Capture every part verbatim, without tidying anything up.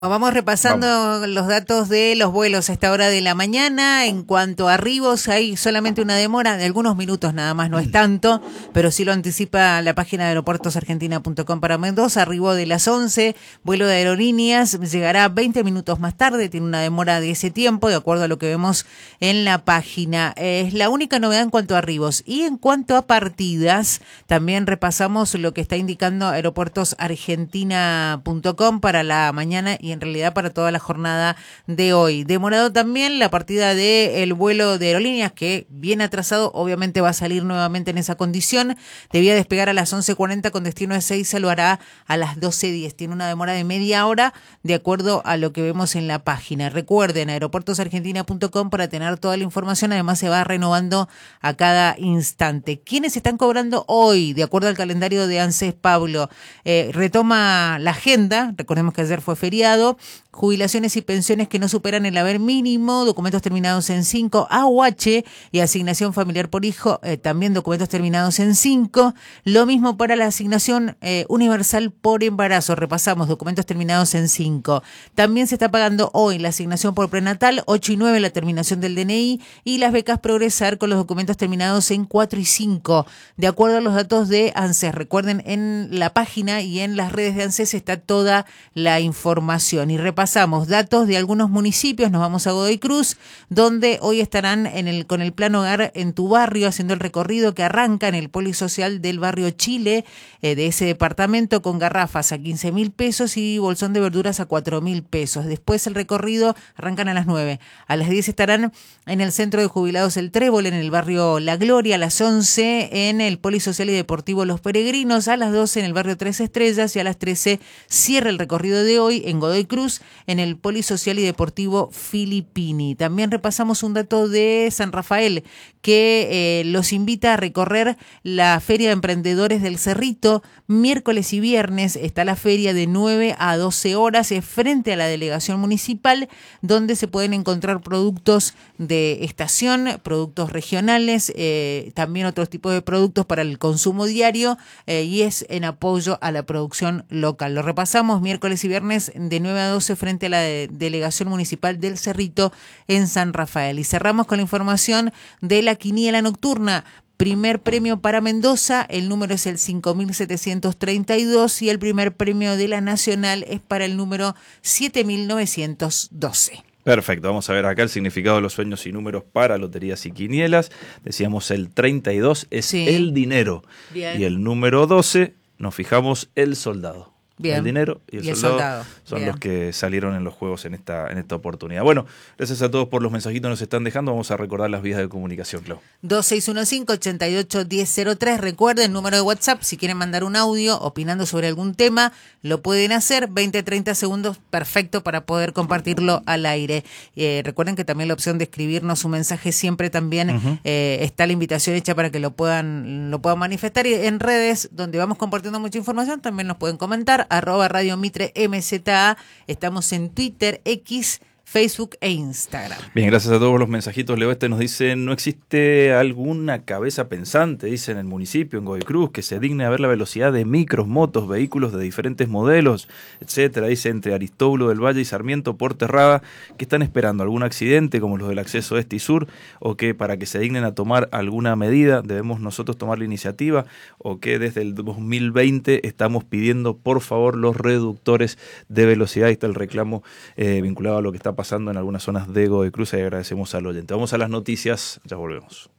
Vamos repasando Vamos. los datos de los vuelos a esta hora de la mañana. En cuanto a arribos, hay solamente una demora de algunos minutos nada más, no es tanto, pero sí lo anticipa la página de aeropuertos argentina punto com para Mendoza. Arribo de las once, vuelo de aerolíneas llegará veinte minutos más tarde, tiene una demora de ese tiempo, de acuerdo a lo que vemos en la página. Es la única novedad en cuanto a arribos. Y en cuanto a partidas, también repasamos lo que está indicando aeropuertos argentina punto com para la mañana y en realidad para toda la jornada de hoy. Demorado también la partida del vuelo de aerolíneas, que viene atrasado, obviamente va a salir nuevamente en esa condición. Debía despegar a las once cuarenta con destino a Ezeiza, lo hará a las doce diez. Tiene una demora de media hora de acuerdo a lo que vemos en la página. Recuerden, aeropuertos argentina punto com para tener toda la información. Además se va renovando a cada instante. ¿Quiénes están cobrando hoy? De acuerdo al calendario de ANSES, Pablo, eh, retoma la agenda. Recordemos que ayer fue feriado. Jubilaciones y pensiones que no superan el haber mínimo, documentos terminados en cinco, A U H y asignación familiar por hijo, eh, también documentos terminados en cinco. Lo mismo para la asignación eh, universal por embarazo. Repasamos, documentos terminados en cinco. También se está pagando hoy la asignación por prenatal, ocho y nueve la terminación del D N I, y las becas Progresar con los documentos terminados en cuatro y cinco. De acuerdo a los datos de ANSES, recuerden, en la página y en las redes de ANSES está toda la información. Y repasamos datos de algunos municipios. Nos vamos a Godoy Cruz, donde hoy estarán en el con el Plan Hogar en tu barrio, haciendo el recorrido que arranca en el Polisocial del barrio Chile, eh, de ese departamento, con garrafas a quince mil pesos y bolsón de verduras a cuatro mil pesos. Después el recorrido arrancan a las nueve. A las diez estarán en el Centro de Jubilados El Trébol, en el barrio La Gloria. A las once en el Polisocial y Deportivo Los Peregrinos. A las doce en el barrio Tres Estrellas. Y a las trece cierra el recorrido de hoy en Godoy Cruz, en el Polisocial y Deportivo Filippini. También repasamos un dato de San Rafael, que eh, los invita a recorrer la Feria de Emprendedores del Cerrito. Miércoles y viernes está la feria de nueve a doce horas, es frente a la delegación municipal, donde se pueden encontrar productos de estación, productos regionales, eh, también otros tipos de productos para el consumo diario, eh, y es en apoyo a la producción local. Lo repasamos, miércoles y viernes de nueve a doce frente a la de delegación municipal del Cerrito en San Rafael. Y cerramos con la información de la quiniela nocturna. Primer premio para Mendoza, el número es el cinco mil setecientos treinta y dos y el primer premio de la Nacional es para el número siete mil novecientos doce. Perfecto, vamos a ver acá el significado de los sueños y números para loterías y quinielas. Decíamos el treinta y dos es sí. el dinero. Bien. Y el número doce, nos fijamos, el soldado. Bien. El dinero y el, y el soldado, soldado son Bien. los que salieron en los juegos en esta en esta oportunidad. Bueno, gracias a todos por los mensajitos que nos están dejando. Vamos a recordar las vías de comunicación, Clau. dos seis uno cinco, ocho ocho uno cero cero tres. Recuerden el número de WhatsApp. Si quieren mandar un audio opinando sobre algún tema, lo pueden hacer. veinte, treinta segundos, perfecto para poder compartirlo al aire. Eh, recuerden que también la opción de escribirnos un mensaje siempre también uh-huh. eh, está la invitación hecha para que lo puedan, lo puedan manifestar. Y en redes, donde vamos compartiendo mucha información, también nos pueden comentar. Arroba Radio Mitre M Z A. Estamos en Twitter, X, Facebook e Instagram. Bien, gracias a todos los mensajitos. Leo Este nos dice: no existe alguna cabeza pensante, dice, en el municipio, en Godoy Cruz, que se digne a ver la velocidad de micros, motos, vehículos de diferentes modelos, etcétera. Dice, entre Aristóbulo del Valle y Sarmiento por Terrada, que están esperando algún accidente como los del acceso este y sur, o que para que se dignen a tomar alguna medida debemos nosotros tomar la iniciativa, o que desde el dos mil veinte estamos pidiendo por favor los reductores de velocidad. Ahí está el reclamo eh, vinculado a lo que está pasando pasando en algunas zonas de Godoy Cruz, y agradecemos al oyente. Vamos a las noticias, ya volvemos.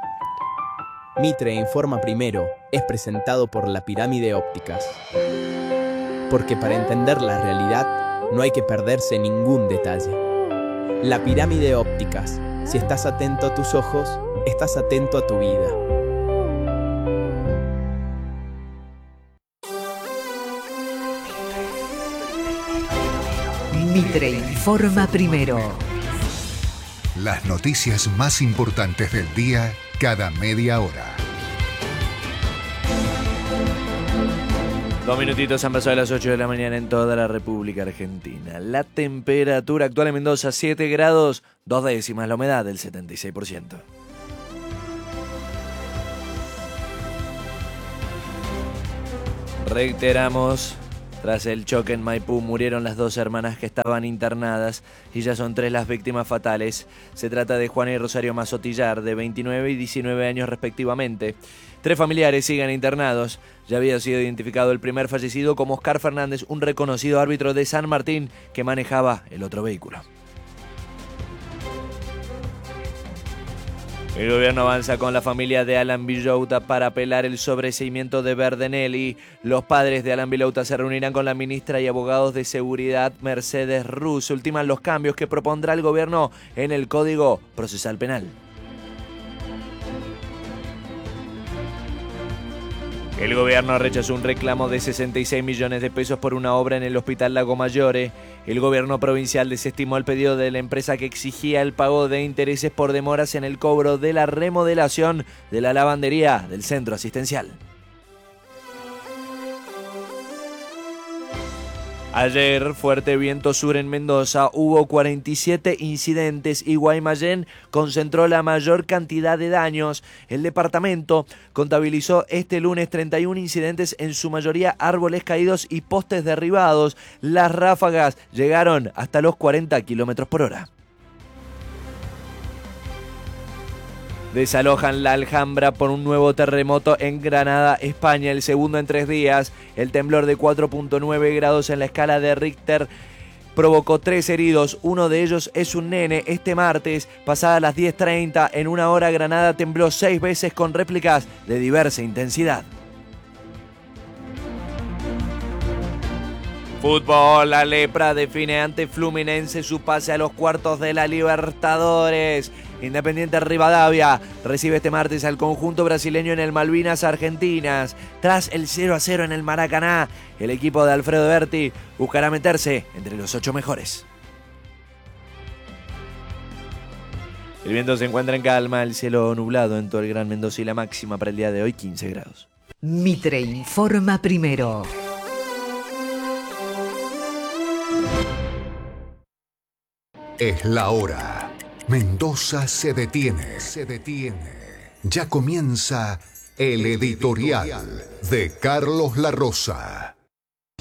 Mitre Informa Primero es presentado por La Pirámide Ópticas. Porque para entender la realidad no hay que perderse ningún detalle. La Pirámide Ópticas. Si estás atento a tus ojos, estás atento a tu vida. Mitre Informa Primero. Las noticias más importantes del día cada media hora. Dos minutitos han pasado a las ocho de la mañana en toda la República Argentina. La temperatura actual en Mendoza, siete grados, dos décimas, la humedad del setenta y seis por ciento. Reiteramos Tras el choque en Maipú murieron las dos hermanas que estaban internadas y ya son tres las víctimas fatales. Se trata de Juana y Rosario Mazotillar, de veintinueve y diecinueve años respectivamente. Tres familiares siguen internados. Ya había sido identificado el primer fallecido como Oscar Fernández, un reconocido árbitro de San Martín que manejaba el otro vehículo. El gobierno avanza con la familia de Alan Villouta para apelar el sobreseimiento de Verdenelli. Los padres de Alan Villouta se reunirán con la ministra y abogados de seguridad Mercedes Ruz. Ultiman los cambios que propondrá el gobierno en el Código Procesal Penal. El gobierno rechazó un reclamo de sesenta y seis millones de pesos por una obra en el Hospital Lago Maggiore. El gobierno provincial desestimó el pedido de la empresa que exigía el pago de intereses por demoras en el cobro de la remodelación de la lavandería del centro asistencial. Ayer, fuerte viento sur en Mendoza, hubo cuarenta y siete incidentes y Guaymallén concentró la mayor cantidad de daños. El departamento contabilizó este lunes treinta y uno incidentes, en su mayoría árboles caídos y postes derribados. Las ráfagas llegaron hasta los cuarenta kilómetros por hora. Desalojan la Alhambra por un nuevo terremoto en Granada, España, el segundo en tres días. El temblor de cuatro punto nueve grados en la escala de Richter provocó tres heridos, uno de ellos es un nene. Este martes, pasadas las diez treinta, en una hora Granada tembló seis veces con réplicas de diversa intensidad. Fútbol, la Lepra define ante Fluminense su pase a los cuartos de la Libertadores. Independiente Rivadavia recibe este martes al conjunto brasileño en el Malvinas Argentinas. Tras el cero a cero en el Maracaná, el equipo de Alfredo Berti buscará meterse entre los ocho mejores. El viento se encuentra en calma, el cielo nublado en todo el Gran Mendoza y la máxima para el día de hoy quince grados. Mitre informa primero. Es la hora. Mendoza se detiene, se detiene. Ya comienza el editorial de Carlos La Rosa.